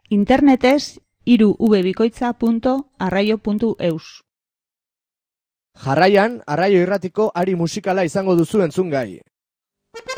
Internetez 3vbikoitza.arraio.eus. Jarraian, Arraio Irratiko ari musikala izango duzu entzungai.